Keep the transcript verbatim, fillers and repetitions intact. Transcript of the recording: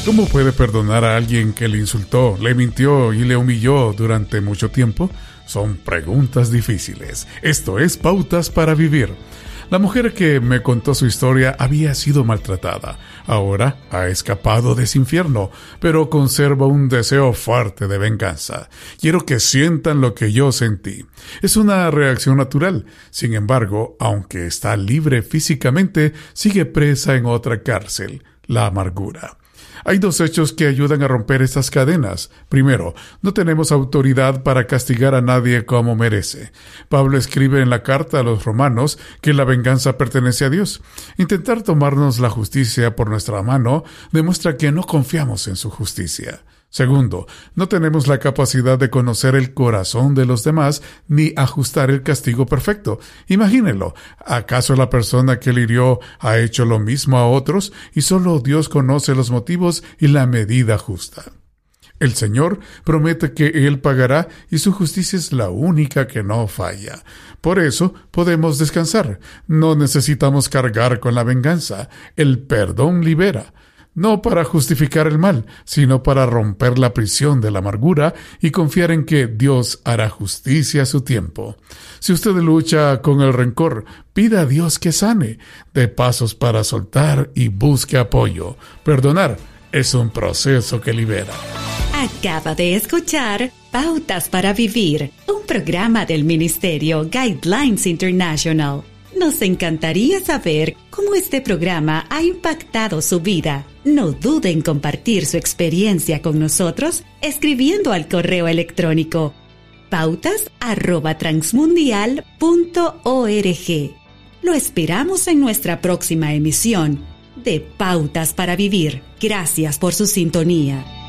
¿Cómo puede perdonar a alguien que le insultó, le mintió y le humilló durante mucho tiempo? Son preguntas difíciles. Esto es Pautas para Vivir. La mujer que me contó su historia había sido maltratada. Ahora ha escapado de ese infierno, pero conserva un deseo fuerte de venganza. Quiero que sientan lo que yo sentí. Es una reacción natural. Sin embargo, aunque está libre físicamente, sigue presa en otra cárcel, la amargura. Hay dos hechos que ayudan a romper estas cadenas. Primero, no tenemos autoridad para castigar a nadie como merece. Pablo escribe en la carta a los romanos que la venganza pertenece a Dios. Intentar tomarnos la justicia por nuestra mano demuestra que no confiamos en su justicia. Segundo, no tenemos la capacidad de conocer el corazón de los demás ni ajustar el castigo perfecto. Imagínenlo, ¿acaso la persona que le hirió ha hecho lo mismo a otros y solo Dios conoce los motivos y la medida justa? El Señor promete que Él pagará y su justicia es la única que no falla. Por eso podemos descansar. No necesitamos cargar con la venganza. El perdón libera. No para justificar el mal, sino para romper la prisión de la amargura y confiar en que Dios hará justicia a su tiempo. Si usted lucha con el rencor, pida a Dios que sane, dé pasos para soltar y busque apoyo. Perdonar es un proceso que libera. Acaba de escuchar Pautas para Vivir, un programa del Ministerio Guidelines International. Nos encantaría saber cómo este programa ha impactado su vida. No dude en compartir su experiencia con nosotros escribiendo al correo electrónico pautas arroba transmundial punto org. Lo esperamos en nuestra próxima emisión de Pautas para Vivir. Gracias por su sintonía.